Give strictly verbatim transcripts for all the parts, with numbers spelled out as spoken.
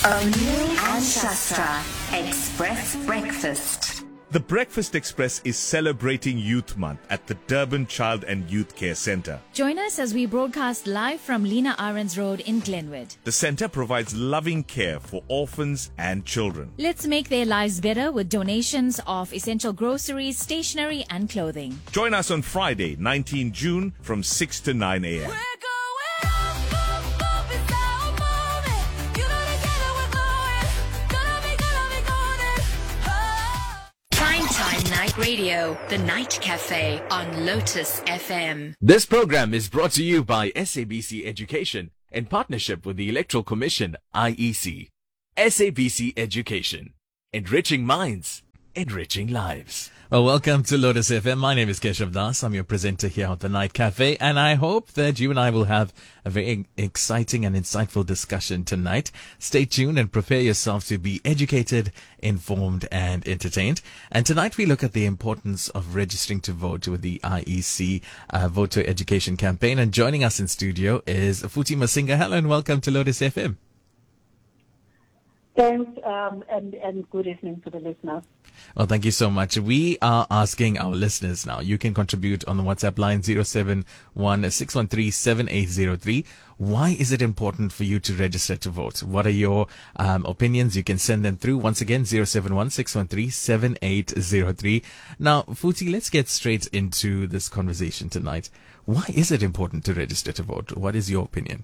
O'Neill and Shastra Express Breakfast. The Breakfast Express is celebrating Youth Month at the Durban Child and Youth Care Centre. Join us as we broadcast live from Lena Ahrens Road in Glenwood. The centre provides loving care for orphans and children. Let's make their lives better with donations of essential groceries, stationery and clothing. Join us on Friday, nineteenth June from six to nine a.m. Night Radio, The Night Cafe on Lotus F M. This program is brought to you by S A B C Education in partnership with the Electoral Commission, I E C. S A B C Education. Enriching minds, enriching lives. Well, welcome to Lotus F M. My name is Keshav Das. I'm your presenter here at the Night Cafe, and I hope that you and I will have a very exciting and insightful discussion tonight. Stay tuned and prepare yourself to be educated, informed, and entertained. And tonight we look at the importance of registering to vote with the I E C uh, Voter Education Campaign. And joining us in studio is Futhi Masinga. Hello and welcome to Lotus F M. Thanks, um, and, and good evening to the listeners. Well, thank you so much. We are asking our listeners now. You can contribute on the WhatsApp line zero seven one six one three seven eight zero three. Why is it important for you to register to vote? What are your um, opinions? You can send them through. Once again, zero seven one six one three seven eight zero three. Now, Futhi, let's get straight into this conversation tonight. Why is it important to register to vote? What is your opinion?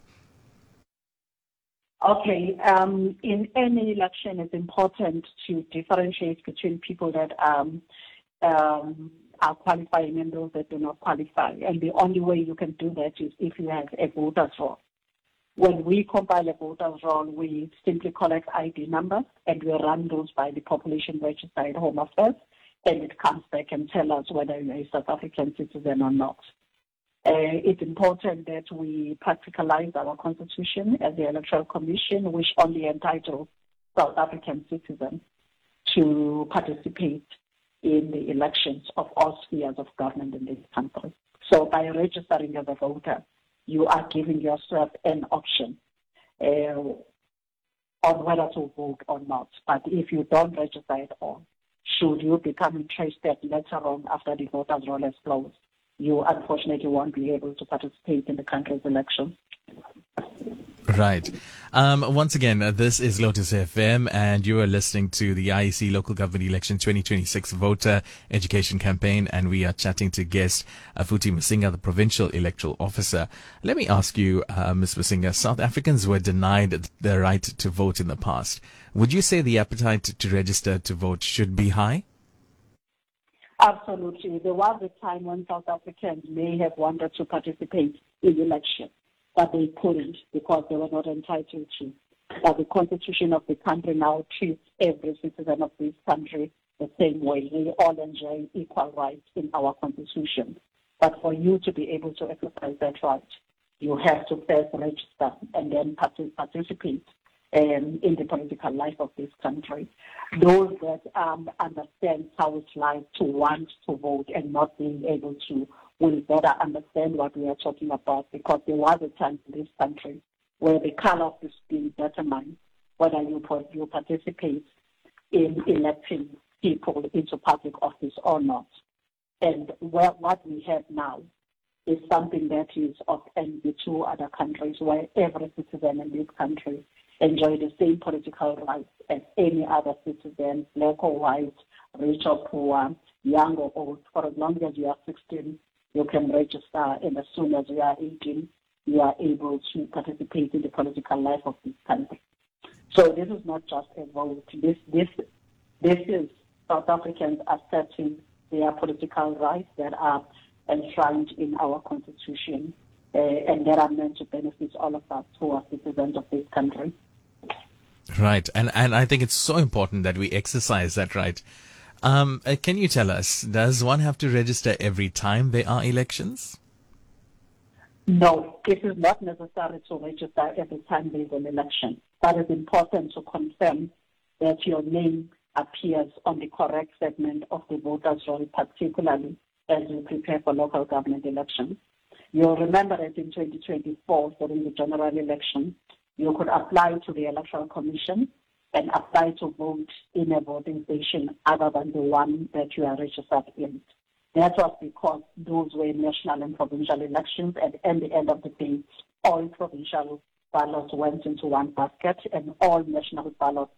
Okay, um, in any election, it's important to differentiate between people that um, um, are qualifying and those that do not qualify. And the only way you can do that is if you have a voter's roll. When we compile a voter's roll, we simply collect I D numbers and we run those by the population register at Home Affairs, and it comes back and tells us whether you're a South African citizen or not. Uh, it's important that we practicalize our constitution as the Electoral Commission, which only entitles South African citizens to participate in the elections of all spheres of government in this country. So by registering as a voter, you are giving yourself an option uh, on whether to vote or not. But if you don't register at all, should you become interested later on after the voters' roll has closed, you unfortunately won't be able to participate in the country's elections. Right. Um, once again, uh, this is Lotus F M, and you are listening to the I E C Local Government Election twenty twenty-six Voter Education Campaign, and we are chatting to guest uh, Futhi Masinga, the Provincial Electoral Officer. Let me ask you, uh, Miz Masinga, South Africans were denied the right to vote in the past. Would you say the appetite to register to vote should be high? Absolutely. There was a time when South Africans may have wanted to participate in elections, but they couldn't because they were not entitled to. But the constitution of the country now treats every citizen of this country the same way. They all enjoy equal rights in our constitution. But for you to be able to exercise that right, you have to first register and then participate Um, in the political life of this country. Those that um, understand how it's like to want to vote and not being able to will better understand what we are talking about, because there was a time in this country where the color of the skin determines whether you, you participate in electing people into public office or not. And where, what we have now is something that is of envy to other countries, where every citizen in this country enjoy the same political rights as any other citizen, black or white, rich or poor, young or old. For as long as you are sixteen, you can register, and as soon as you are eighteen, you are able to participate in the political life of this country. So this is not just a vote. This this this is South Africans asserting their political rights that are enshrined in our constitution, uh, and that are meant to benefit all of us who are citizens of this country. Right, and and I think it's so important that we exercise that right. Um, uh, can you tell us, does one have to register every time there are elections? No, it is not necessary to register every time there is an election. But it's important to confirm that your name appears on the correct segment of the voters' roll, particularly as you prepare for local government elections. You'll remember that in twenty twenty-four, during the general election, you could apply to the Electoral Commission and apply to vote in a voting station other than the one that you are registered in. That was because those were national and provincial elections, and at the end of the day, all provincial ballots went into one basket and all national ballots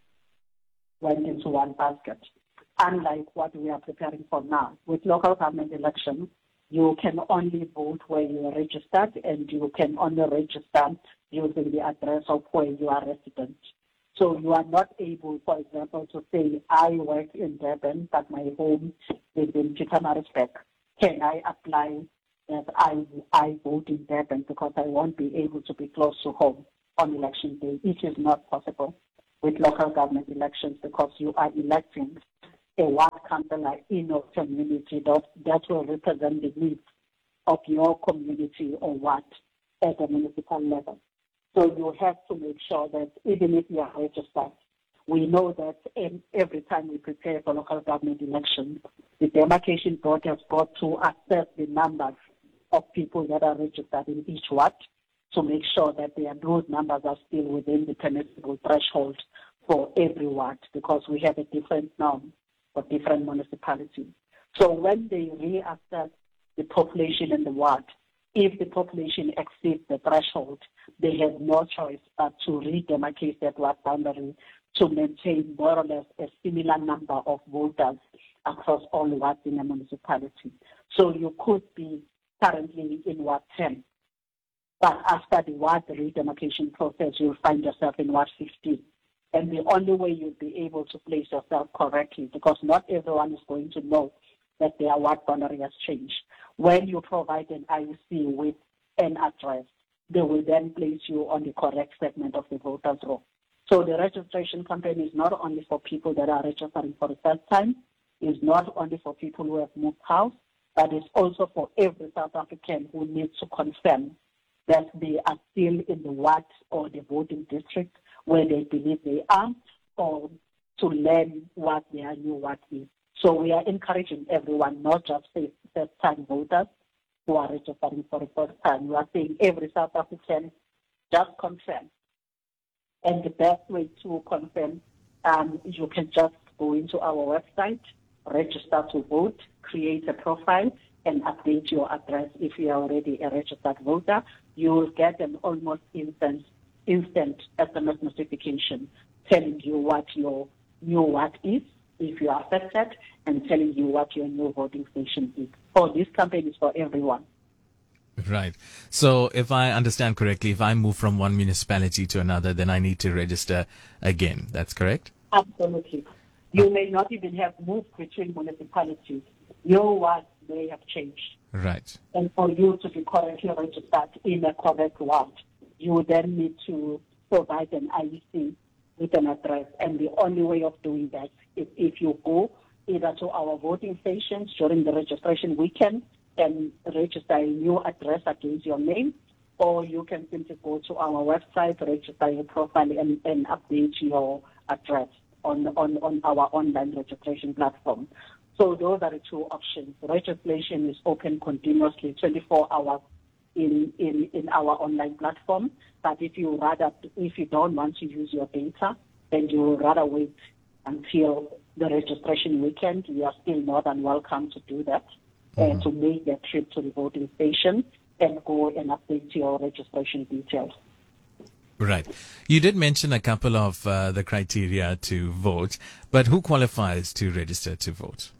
went into one basket. Unlike what we are preparing for now, with local government elections, you can only vote where you are registered, and you can only register using the address of where you are resident. So you are not able, for example, to say, I work in Durban, but my home is in Pietermaritzburg. Can I apply that I, I vote in Durban because I won't be able to be close to home on election day? It is not possible with local government elections because you are electing a ward councillor in your community that, that will represent the needs of your community or ward at the municipal level. So you have to make sure that even if you are registered, we know that in, every time we prepare for local government elections, the demarcation board has got to assess the numbers of people that are registered in each ward to make sure that they are, those numbers are still within the permissible threshold for every ward, because we have a different norm for different municipalities. So when they reassess the population in the ward, if the population exceeds the threshold, they have no choice but to redemarcate that ward boundary to maintain more or less a similar number of voters across all wards in a municipality. So you could be currently in Ward ten, but after the ward redemarcation process, you'll find yourself in Ward fifteen. And the only way you'll be able to place yourself correctly, because not everyone is going to know that their ward boundary has changed. When you provide an I C with an address, they will then place you on the correct segment of the voters' roll. So the registration campaign is not only for people that are registering for the first time, it's not only for people who have moved house, but it's also for every South African who needs to confirm that they are still in the ward or the voting district where they believe they are, or to learn what their new ward is. So we are encouraging everyone, not just first-time voters who are registering for the first time. We are saying every South African, just confirm. And the best way to confirm, um, you can just go into our website, register to vote, create a profile, and update your address. If you are already a registered voter, you will get an almost instant, instant S M S notification telling you what your new ward is, if you are affected, and telling you what your new voting station is. So this campaign is for everyone. Right. So if I understand correctly, if I move from one municipality to another, then I need to register again. That's correct? Absolutely. You may not even have moved between municipalities. Your ward may have changed. Right. And for you to be correctly registered in a correct ward, you then need to provide an I C with an address. And the only way of doing that is if you go either to our voting stations during the registration weekend and register a new address against your name, or you can simply go to our website, register your profile, and, and update your address on, on, on our online registration platform. So those are the two options. Registration is open continuously, twenty-four hours in, in, in our online platform. But if you rather, if you don't want to use your data, then you would rather wait until the registration weekend, you are still more than welcome to do that, mm-hmm. and to make that trip to the voting station and go and update your registration details. Right. You did mention a couple of uh, the criteria to vote, but who qualifies to register to vote?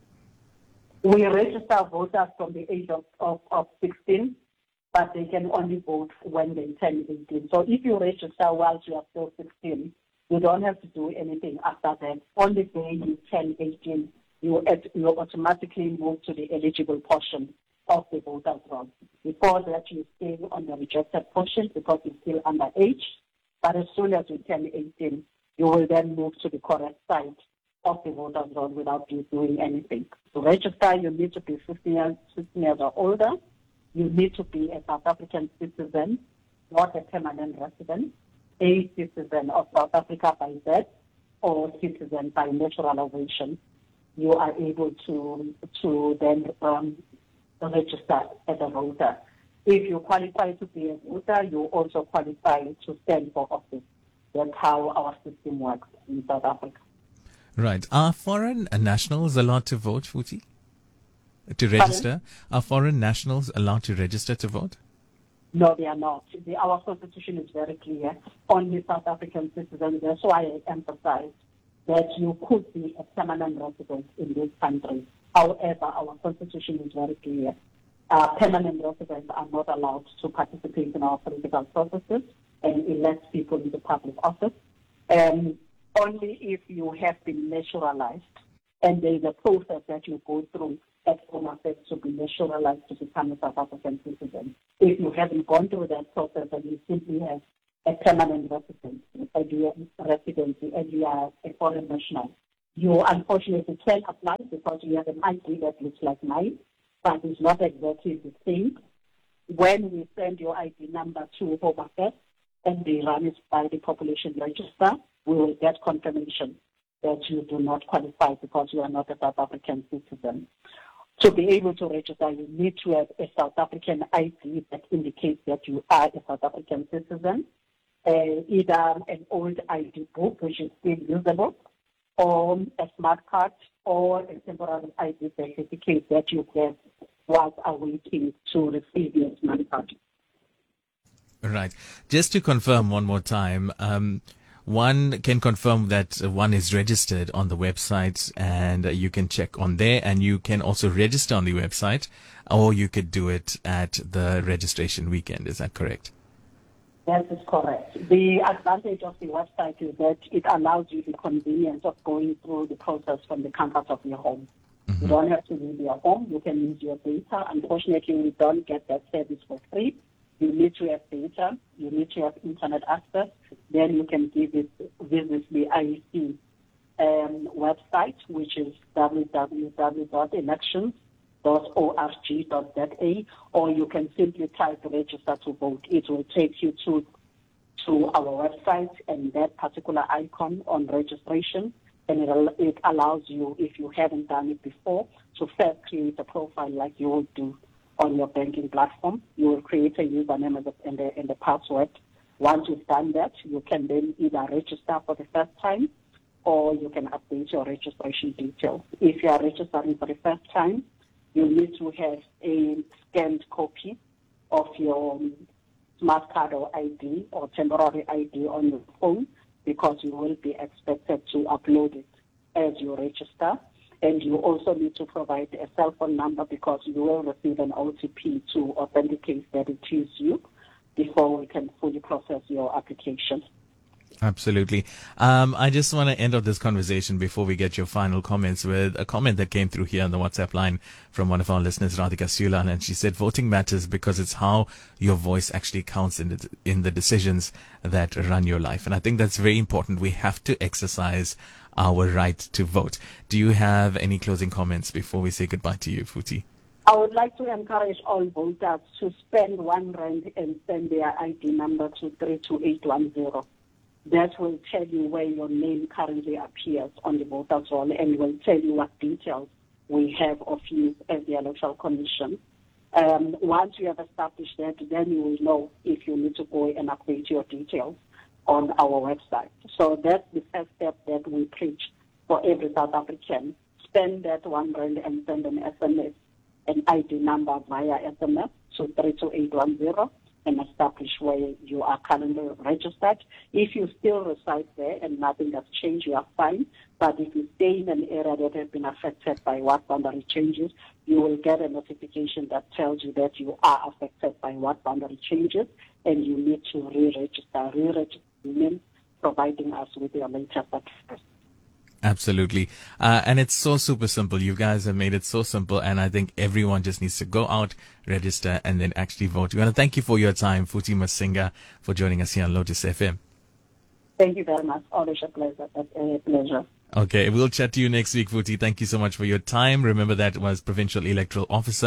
We register voters from the age of, of, of sixteen, but they can only vote when they turn eighteen. So if you register whilst you are still sixteen, you don't have to do anything after that. On the day you turn eighteen, you, you automatically move to the eligible portion of the voters' roll. Before that, you stay on the rejected portion because you're still underage. But as soon as you turn eighteen, you will then move to the correct side of the voters' roll without you doing anything. To register, you need to be fifteen years, fifteen years or older. You need to be a South African citizen, not a permanent resident, a citizen of South Africa by birth, or citizen by naturalization. You are able to to then um, register as a voter. If you qualify to be a voter, you also qualify to stand for office. That's how our system works in South Africa. Right. Are foreign nationals allowed to vote, Futhi? To register? Pardon? Are foreign nationals allowed to register to vote? No, they are not. The, our constitution is very clear. Only South African citizens. That's why I emphasize that you could be a permanent resident in this country. However, our constitution is very clear. Uh, permanent residents are not allowed to participate in our political processes and elect people into public office. Um, only if you have been naturalized, and there is a process that you go through at Home Affairs to be naturalized to become a South African citizen. If you haven't gone through that process and you simply have a permanent residence, a residency, and you are a foreign national, you unfortunately can apply because you have an I D that looks like mine, but it's not exactly the same. When we send your I D number to Home Affairs and they run it by the population register, we will get confirmation that you do not qualify because you are not a South African citizen. To be able to register, you need to have a South African I D that indicates that you are a South African citizen, uh, either an old I D book, which is still usable, or a smart card, or a temporary I D certificate that you have while awaiting to receive your smart card. Right. Just to confirm one more time, um, one can confirm that one is registered on the website, and uh, you can check on there, and you can also register on the website, or you could do it at the registration weekend. Is that correct? That is correct. The advantage of the website is that it allows you the convenience of going through the process from the comfort of your home. Mm-hmm. You don't have to leave your home. You can use your data. Unfortunately, we don't get that service for free. You need to have data. You need to have internet access. Then you can give it, visit the I E C um, website, which is w w w dot elections dot org dot z a, or you can simply type register to vote. It will take you to to our website and that particular icon on registration, and it, it allows you, if you haven't done it before, to first create a profile like you would do on your banking platform. You will create a username and the, and the password. Once you've done that, you can then either register for the first time or you can update your registration details. If you are registering for the first time, you need to have a scanned copy of your smart card or I D or temporary I D on your phone, because you will be expected to upload it as you register. And you also need to provide a cell phone number because you will receive an O T P to authenticate that it is you before we can fully process your application. Absolutely. Um, I just want to end up this conversation before we get your final comments with a comment that came through here on the WhatsApp line from one of our listeners, Radhika Sulan, and she said voting matters because it's how your voice actually counts in the, in the decisions that run your life. And I think that's very important. We have to exercise our right to vote. Do you have any closing comments before we say goodbye to you, Futhi? I would like to encourage all voters to spend one rand and send their I D number to three two eight one zero. That will tell you where your name currently appears on the voters roll and will tell you what details we have of you as the Electoral Commission. Um, once you have established that, then you will know if you need to go and update your details on our website. So that's the first step that we preach for every South African. Spend that one rand and send an S M S, an I D number via S M S to three two eight one zero and establish where you are currently registered. If you still reside there and nothing has changed, you are fine. But if you stay in an area that has been affected by what boundary changes, you will get a notification that tells you that you are affected by what boundary changes, and you need to re-register. Re-register means providing us with your latest certificate. Absolutely. Uh, and it's so super simple. You guys have made it so simple. And I think everyone just needs to go out, register, and then actually vote. We want to thank you for your time, Futhi Masinga, for joining us here on Lotus F M. Thank you very much. Always a pleasure. A pleasure. Okay. We'll chat to you next week, Futhi. Thank you so much for your time. Remember, that was Provincial Electoral Officer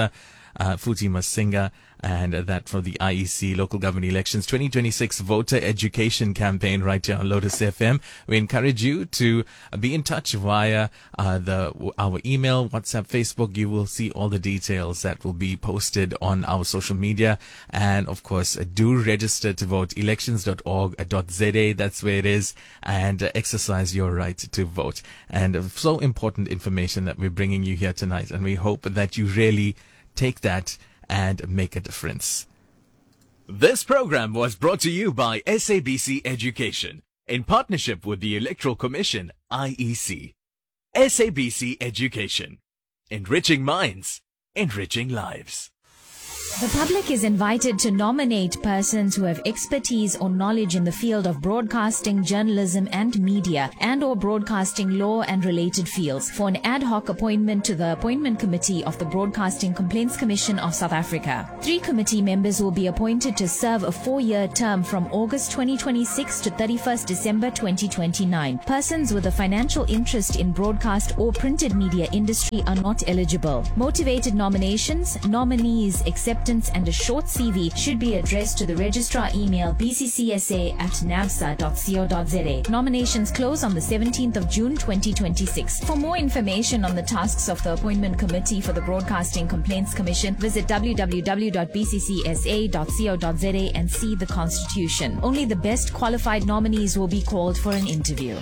uh, Futi Masinga, and uh, that for the I E C Local Government Elections twenty twenty-six Voter Education Campaign right here on Lotus F M. We encourage you to uh, be in touch via uh, the our email, WhatsApp, Facebook. You will see all the details that will be posted on our social media. And of course, uh, do register to vote, elections dot org dot z a. That's where it is. And uh, exercise your right to vote. And uh, so important information that we're bringing you here tonight. And we hope that you really take that and make a difference. This program was brought to you by S A B C Education in partnership with the Electoral Commission, I E C. S A B C Education. Enriching minds, enriching lives. The public is invited to nominate persons who have expertise or knowledge in the field of broadcasting, journalism and media, and or broadcasting law and related fields for an ad hoc appointment to the Appointment Committee of the Broadcasting Complaints Commission of South Africa. Three committee members will be appointed to serve a four-year term from August twenty twenty-six to thirty-first December twenty twenty-nine. Persons with a financial interest in broadcast or printed media industry are not eligible. Motivated nominations, nominees, acceptance and a short C V should be addressed to the registrar email b c c s a at navsa dot co dot z a. Nominations close on the seventeenth of June twenty twenty-six. For more information on the tasks of the Appointment Committee for the Broadcasting Complaints Commission, visit w w w dot b c c s a dot co dot z a and see the Constitution. Only the best qualified nominees will be called for an interview.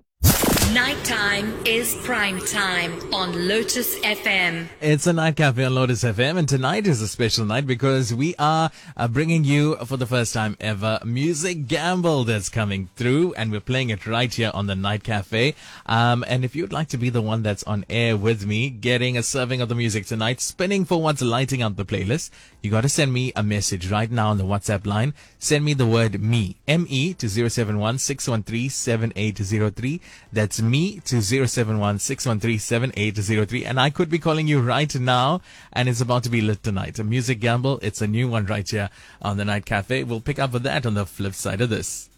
Nighttime is prime time on Lotus F M. It's a night cafe on Lotus F M, and tonight is a special night because we are uh, bringing you, for the first time ever, Music Gamble that's coming through, and we're playing it right here on the Night Cafe. Um, and if you'd like to be the one that's on air with me, getting a serving of the music tonight, spinning for what's lighting up the playlist, you got to send me a message right now on the WhatsApp line. Send me the word me, M E, to zero seven one six one three seven eight zero three. That's me to zero seven one six one three seven eight zero three, and I could be calling you right now, and it's about to be lit tonight. A Music Gamble, it's a new one right here on the Night Cafe. We'll pick up with that on the flip side of this.